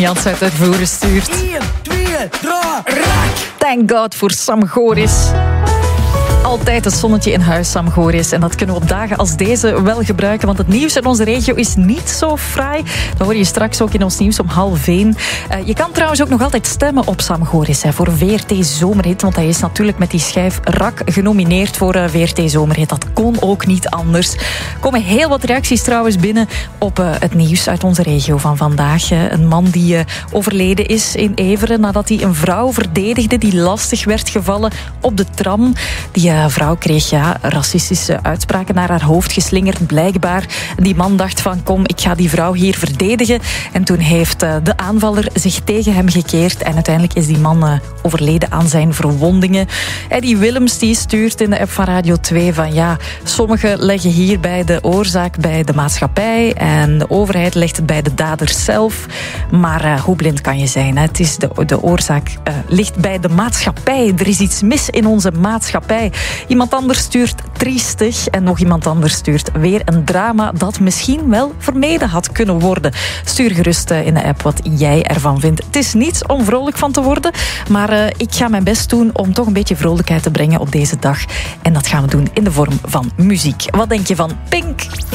Jans uit Uitvoeren stuurt. 1, 2, 3, raak! Thank God voor Sam Goris. Altijd het zonnetje in huis, Sam Goris. En dat kunnen we op dagen als deze wel gebruiken, want het nieuws in onze regio is niet zo fraai. Dat hoor je straks ook in ons nieuws om 12:30. Je kan trouwens ook nog altijd stemmen op Sam Goris voor VRT Zomerhit, want hij is natuurlijk met die schijf Rak genomineerd voor VRT Zomerhit. Dat kon ook niet anders. Er komen heel wat reacties trouwens binnen op het nieuws uit onze regio van vandaag. Een man die overleden is in Everen nadat hij een vrouw verdedigde die lastig werd gevallen op de tram. Die vrouw kreeg racistische uitspraken naar haar hoofd geslingerd, blijkbaar. Die man dacht van, kom, ik ga die vrouw hier verdedigen. En toen heeft de aanvaller zich tegen hem gekeerd. En uiteindelijk is die man overleden aan zijn verwondingen. Eddie Willems die stuurt in de app van Radio 2 van ja, sommigen leggen hierbij de oorzaak bij de maatschappij en de overheid legt het bij de dader zelf. Maar hoe blind kan je zijn? Hè? Het is de oorzaak ligt bij de maatschappij. Er is iets mis in onze maatschappij. Iemand anders stuurt triestig en nog iemand anders stuurt weer een drama dat misschien wel vermeden had kunnen worden. Stuur gerust in de app wat jij ervan vindt. Het is niets om vrolijk van te worden, maar ik ga mijn best doen om toch een beetje vrolijkheid te brengen op deze dag. En dat gaan we doen in de vorm van muziek. Wat denk je van Pink?